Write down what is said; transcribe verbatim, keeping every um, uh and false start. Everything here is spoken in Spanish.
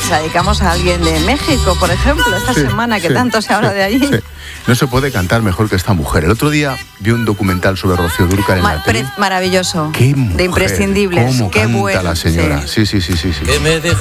se la dedicamos a alguien de México, por ejemplo, esta sí, semana que sí, tanto se habla sí, de allí. Sí. No se puede cantar mejor que esta mujer. El otro día vi un documental sobre Rocío Dúrcal en Ma- la tele. Maravilloso. Qué mujer, de imprescindibles. Cómo Qué canta bueno, la señora. Sí, sí, sí, sí, sí. sí.